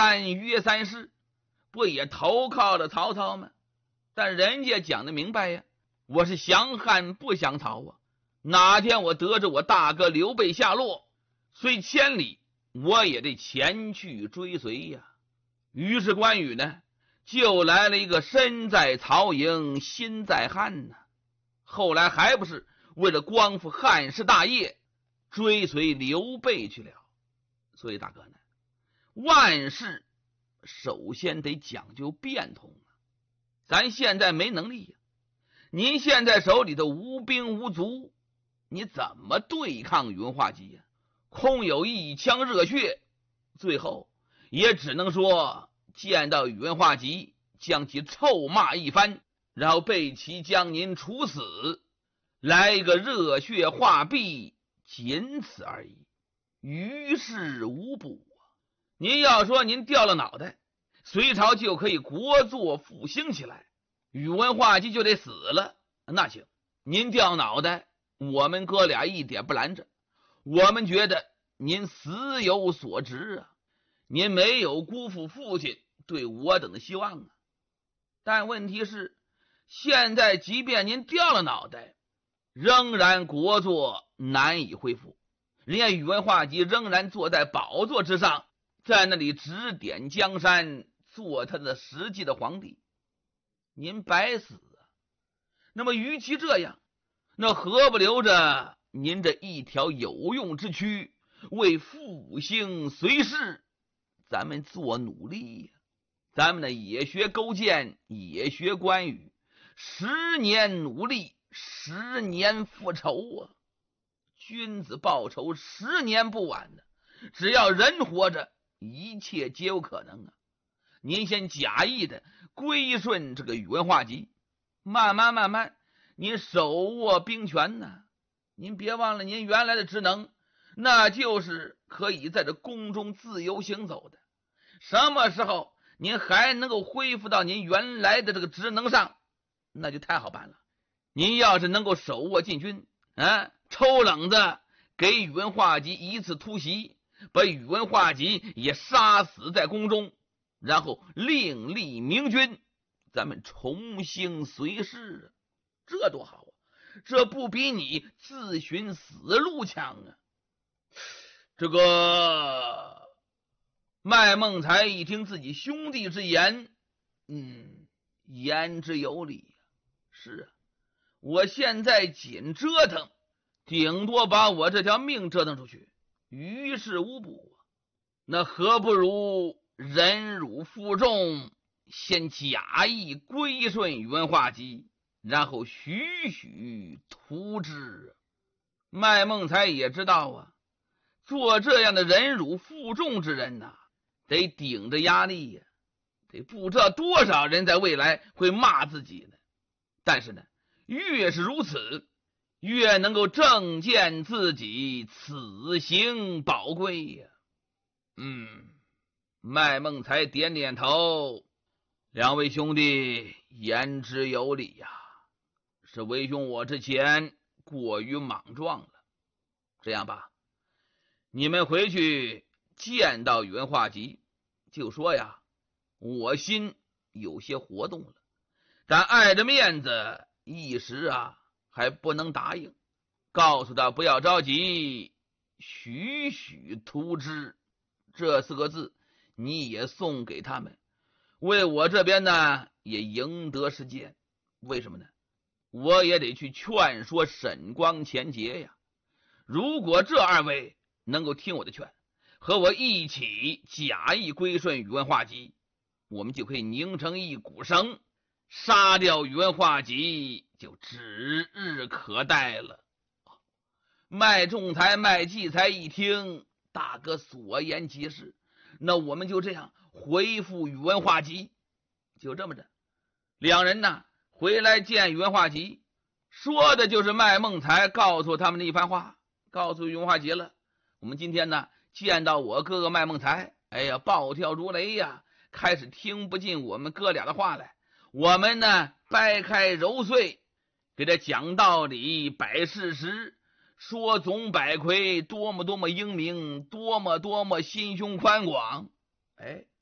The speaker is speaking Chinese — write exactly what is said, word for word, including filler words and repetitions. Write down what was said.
三约三世，不也投靠了曹操吗？但人家讲的明白呀，我是降汉不降曹啊，哪天我得知我大哥刘备下落，虽千里我也得前去追随呀。于是关羽呢就来了一个身在曹营心在汉呢，后来还不是为了光复汉室大业追随刘备去了。所以大哥呢，万事首先得讲究变通啊。咱现在没能力呀，您现在手里头无兵无卒，你怎么对抗宇文化及呀？空有一腔热血，最后也只能说见到宇文化及将其臭骂一番，然后被其将您处死，来一个热血化壁，仅此而已，于事无补啊。您要说您掉了脑袋，隋朝就可以国祚复兴起来，宇文化及就得死了，那行，您掉脑袋我们哥俩一点不拦着，我们觉得您死有所值啊，您没有辜负父亲对我等的希望啊。但问题是，现在即便您掉了脑袋，仍然国祚难以恢复，人家宇文化及仍然坐在宝座之上，在那里指点江山，做他的实际的皇帝，您白死啊。那么与其这样，那何不留着您这一条有用之躯，为复兴隋氏咱们做努力呀。咱们呢也学勾践，也学关羽，十年努力，十年复仇啊。君子报仇，十年不晚的，只要人活着，一切皆有可能啊。您先假意的归顺这个宇文化及，慢慢慢慢您手握兵权呢。您别忘了您原来的职能，那就是可以在这宫中自由行走的。什么时候您还能够恢复到您原来的这个职能上，那就太好办了。您要是能够手握禁军啊，抽冷子给宇文化及一次突袭，把宇文化及也杀死在宫中，然后另立明君，咱们重兴隋氏啊，这多好啊！这不比你自寻死路强啊。这个麦孟才一听自己兄弟之言，嗯，言之有理。是啊，我现在紧折腾，顶多把我这条命折腾出去，于事无补啊。那何不如忍辱负重，先假意归顺宇文化及，然后徐徐图之。麦孟才也知道啊，做这样的忍辱负重之人呐、啊，得顶着压力呀、啊，得不知道多少人在未来会骂自己呢。但是呢，越是如此，越能够正见自己此行宝贵呀、啊。嗯，麦孟才点点头，两位兄弟言之有理呀、啊，是为兄我之前过于莽撞了。这样吧，你们回去见到宇文化及，就说呀，我心有些活动了，但碍着面子，一时啊还不能答应。告诉他不要着急，徐徐图之，这四个字你也送给他们，为我这边呢也赢得时间。为什么呢？我也得去劝说沈光、钱杰呀。如果这二位能够听我的劝，和我一起假意归顺宇文化及，我们就可以拧成一股绳，杀掉宇文化及就指日可待了。麦仲才、麦季才一听，大哥所言极是，那我们就这样回复宇文化及。就这么着，两人呢回来见宇文化及，说的就是麦孟才告诉他们的一番话，告诉宇文化及了，我们今天呢见到我哥哥麦孟才，哎呀暴跳如雷呀，开始听不进我们哥俩的话来。我们呢掰开揉碎，给他讲道理，摆事实，说总百魁多么多么英明，多么多么心胸宽广。哎，